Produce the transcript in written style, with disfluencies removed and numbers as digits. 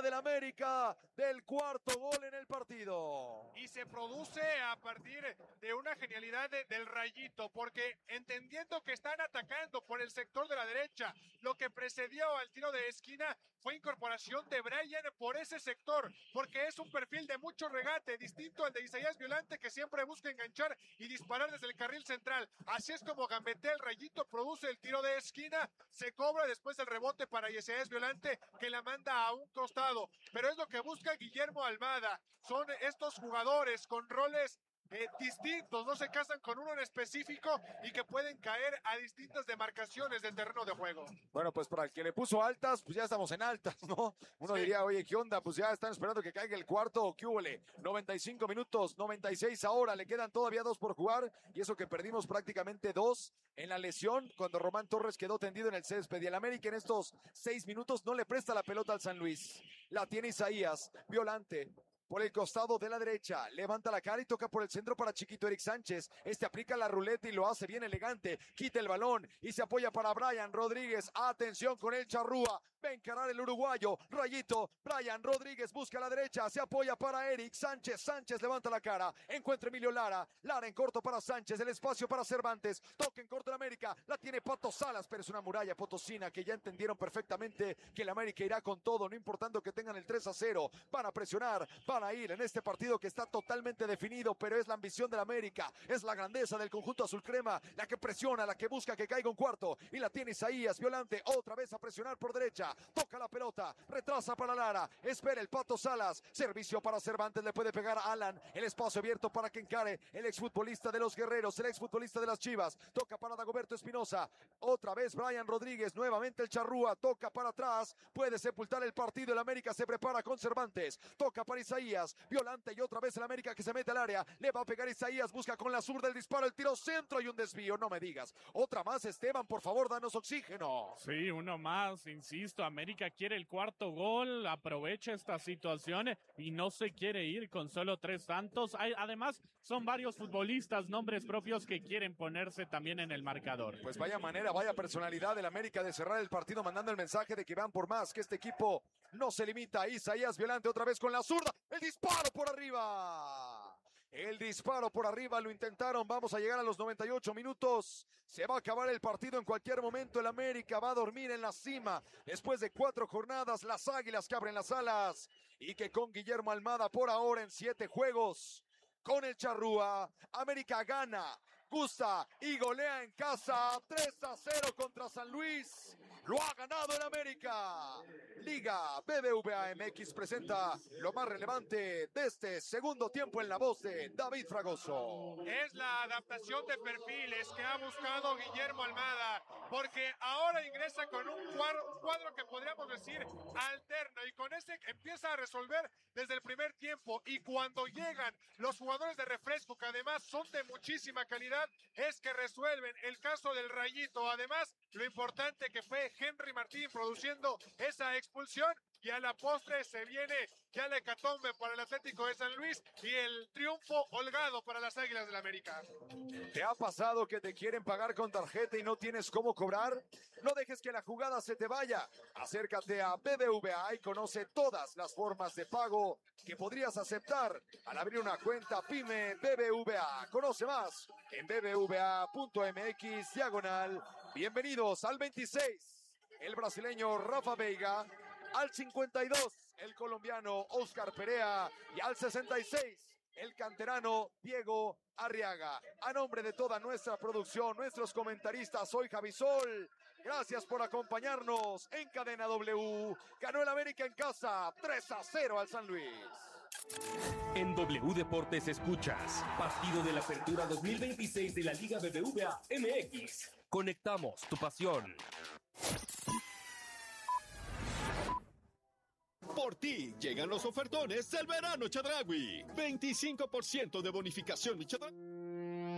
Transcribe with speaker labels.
Speaker 1: del América del cuarto gol en el partido.
Speaker 2: Y se produce a partir de una genialidad del Rayito, porque entendiendo que están atacando por el sector de la derecha, lo que precedió al tiro de esquina fue incorporación de Brian por ese sector, porque es un perfil de mucho regate, distinto al de Isaías Violante, que siempre busca enganchar y disparar desde el carril central. Así es como gambetea el Rayito, produce el tiro de esquina, se cobra después el rebote para Isaías Violante, que la manda a un costado, pero es lo que busca Guillermo Almada. Son estos jugadores con roles distintos, no se casan con uno en específico y que pueden caer a distintas demarcaciones del terreno de juego.
Speaker 1: Bueno, pues para el que le puso altas, pues ya estamos en altas, ¿no? Uno diría, oye, ¿qué onda? Pues ya están esperando que caiga el cuarto, ¿qué húbole? 95 minutos, 96 ahora, le quedan todavía 2 por jugar, y eso que perdimos prácticamente 2 en la lesión, cuando Román Torres quedó tendido en el césped, y el América en estos 6 minutos no le presta la pelota al San Luis. La tiene Isaías, Violante, por el costado de la derecha, levanta la cara y toca por el centro para Chiquito Eric Sánchez. Este aplica la ruleta y lo hace bien elegante. Quita el balón y se apoya para Brian Rodríguez. Atención con el Charrúa. Va a encarar el uruguayo. Rayito. Brian Rodríguez busca a la derecha. Se apoya para Eric Sánchez. Sánchez levanta la cara. Encuentra Emilio Lara. Lara en corto para Sánchez. El espacio para Cervantes. Toca en corto en América. La tiene Pato Salas, pero es una muralla potosina que ya entendieron perfectamente que el América irá con todo, no importando que tengan el 3-0. Van a presionar, van a ir en este partido que está totalmente definido, pero es la ambición del América, es la grandeza del conjunto azul crema, la que presiona, la que busca que caiga un cuarto, y la tiene Isaías Violante, otra vez a presionar por derecha, toca la pelota, retrasa para Lara, espera el Pato Salas, servicio para Cervantes, le puede pegar a Alan, el espacio abierto para que encare el exfutbolista de los Guerreros, el exfutbolista de las Chivas, toca para Dagoberto Espinosa, otra vez Brian Rodríguez, nuevamente el Charrúa, toca para atrás, puede sepultar el partido, el América se prepara con Cervantes, toca para Isaías, Violante y otra vez el América que se mete al área, le va a pegar Isaías, busca con la zurda el disparo, el tiro centro y un desvío, no me digas, otra más Esteban, por favor, danos oxígeno.
Speaker 3: Sí, uno más, insisto, América quiere el cuarto gol, aprovecha esta situación y no se quiere ir con solo 3 tantos, además son varios futbolistas, nombres propios que quieren ponerse también en el marcador.
Speaker 1: Pues vaya manera, vaya personalidad del América de cerrar el partido, mandando el mensaje de que van por más, que este equipo no se limita. Isaías Violante otra vez con la zurda, el disparo por arriba. El disparo por arriba lo intentaron, vamos a llegar a los 98 minutos. Se va a acabar el partido en cualquier momento. El América va a dormir en la cima. Después de 4 jornadas, las Águilas que abren las alas. Y que con Guillermo Almada por ahora en 7 juegos. Con el Charrúa, América gana, gusta y golea en casa 3-0 contra San Luis. Lo ha ganado el América. Liga BBVA MX presenta lo más relevante de este segundo tiempo en la voz de David Fragoso.
Speaker 2: Es la adaptación de perfiles que ha buscado Guillermo Almada, porque ahora ingresa con un cuadro que podríamos decir alterno, y con ese empieza a resolver desde el primer tiempo, y cuando llegan los jugadores de refresco, que además son de muchísima calidad, es que resuelven. El caso del Rayito, además, lo importante que fue Henry Martín produciendo esa expulsión, y a la postre se viene ya la hecatombe para el Atlético de San Luis y el triunfo holgado para las Águilas del América.
Speaker 1: ¿Te ha pasado que te quieren pagar con tarjeta y no tienes cómo cobrar? No dejes que la jugada se te vaya. Acércate a BBVA y conoce todas las formas de pago que podrías aceptar al abrir una cuenta PYME BBVA. Conoce más en bbva.mx/. Bienvenidos al 26. El brasileño Rafa Veiga, al 52, el colombiano Oscar Perea, y al 66, el canterano Diego Arriaga. A nombre de toda nuestra producción, nuestros comentaristas, soy Javisol. Gracias por acompañarnos en Cadena W. Ganó el América en casa, 3-0 al San Luis.
Speaker 4: En W Deportes escuchas Partido de la Apertura 2026 de la Liga BBVA MX. Conectamos tu pasión.
Speaker 5: Por ti llegan los ofertones del verano Chedraui. 25% de bonificación mi Chedraui.